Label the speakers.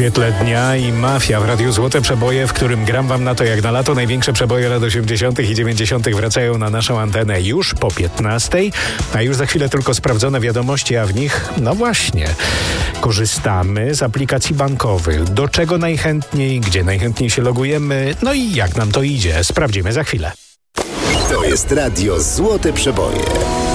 Speaker 1: świetle dnia i Mafia w Radiu Złote Przeboje, w którym gram wam na to jak na lato. Największe przeboje lat 80. i 90. wracają na naszą antenę już po 15. A już za chwilę tylko sprawdzone wiadomości, a w nich, no właśnie, korzystamy z aplikacji bankowych. Do czego najchętniej, gdzie najchętniej się logujemy, no i jak nam to idzie. Sprawdzimy za chwilę.
Speaker 2: To jest Radio Złote Przeboje.